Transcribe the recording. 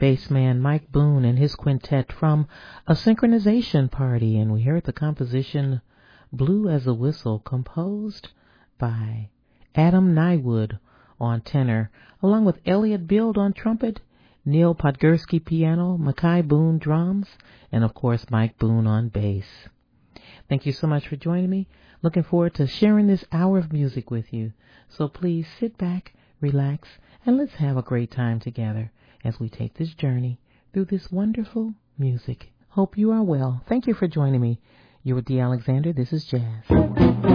bassman Mike Boone and his quintet from A Synchronization Party, and we heard the composition Blue as a Whistle, composed by Adam Nywood on tenor, along with Elliot Bild on trumpet, Neil Podgorski piano, Mackay Boone drums, and of course Mike Boone on bass. Thank you so much for joining me. Looking forward to sharing this hour of music with you. So please sit back, relax, and let's have a great time together as we take this journey through this wonderful music. Hope you are well. Thank you for joining me. You're with Dee Alexander. This is Jazz.